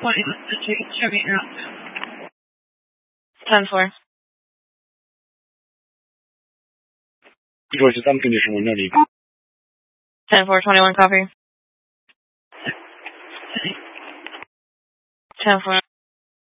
20, the chicken Chevy out. 10-4. Voice is unconditional, no need. 10-4, 21, copy. 10-4.